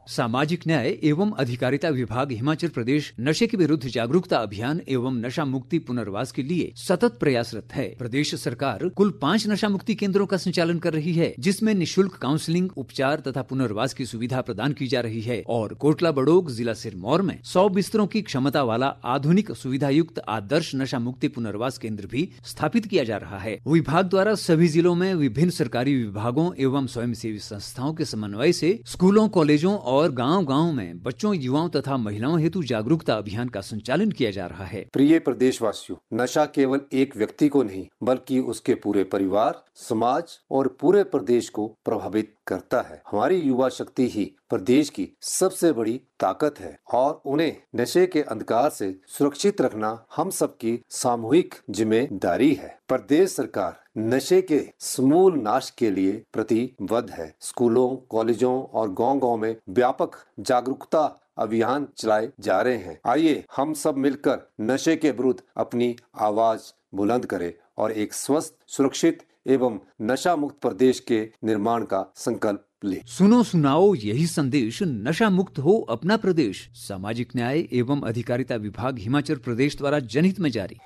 सामाजिक न्याय एवं अधिकारिता विभाग हिमाचल प्रदेश नशे के विरुद्ध जागरूकता अभियान एवं नशा मुक्ति पुनर्वास के लिए सतत प्रयासरत है। प्रदेश सरकार कुल 5 नशा मुक्ति केंद्रों का संचालन कर रही है, जिसमें निःशुल्क काउंसलिंग, उपचार तथा पुनर्वास की सुविधा प्रदान की जा रही है। और कोटला बड़ोग जिला सिरमौर में 100 बिस्तरों की क्षमता वाला आधुनिक सुविधा युक्त आदर्श नशा मुक्ति पुनर्वास केंद्र भी स्थापित किया जा रहा है। विभाग द्वारा सभी जिलों में विभिन्न सरकारी विभागों एवं स्वयंसेवी संस्थाओं के समन्वय से स्कूलों, कॉलेजों और गांव-गांव में बच्चों, युवाओं तथा महिलाओं हेतु जागरूकता अभियान का संचालन किया जा रहा है। प्रिय प्रदेशवासियों, नशा केवल एक व्यक्ति को नहीं बल्कि उसके पूरे परिवार, समाज और पूरे प्रदेश को प्रभावित करता है। हमारी युवा शक्ति ही प्रदेश की सबसे बड़ी ताकत है और उन्हें नशे के अंधकार से सुरक्षित रखना हम सबकी सामूहिक जिम्मेदारी है। प्रदेश सरकार नशे के समूल नाश के लिए प्रतिबद्ध है। स्कूलों, कॉलेजों और गांव-गांव में व्यापक जागरूकता अभियान चलाए जा रहे हैं। आइए हम सब मिलकर नशे के विरुद्ध अपनी आवाज बुलंद करें और एक स्वस्थ, सुरक्षित एवं नशा मुक्त प्रदेश के निर्माण का संकल्प ले। सुनो सुनाओ यही संदेश, नशा मुक्त हो अपना प्रदेश। सामाजिक न्याय एवं अधिकारिता विभाग हिमाचल प्रदेश द्वारा जनहित में जारी।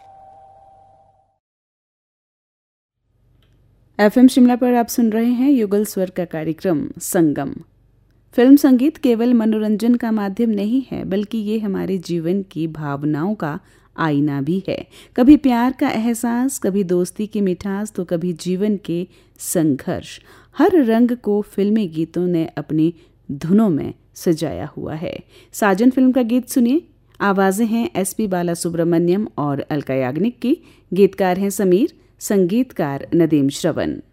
FM शिमला पर आप सुन रहे हैं युगल स्वर का कार्यक्रम संगम। फिल्म संगीत केवल मनोरंजन का माध्यम नहीं है, बल्कि ये हमारे जीवन की भावनाओं का आईना भी है। कभी प्यार का एहसास, कभी दोस्ती की मिठास, तो कभी जीवन के संघर्ष। हर रंग को फिल्मी गीतों ने अपनी धुनों में सजाया हुआ है। साजन फिल्म का गीत सुनिए। आवाजें हैं SP बालासुब्रमण्यम और अलका याग्निक की। गीतकार हैं समीर, संगीतकार नदीम श्रवण।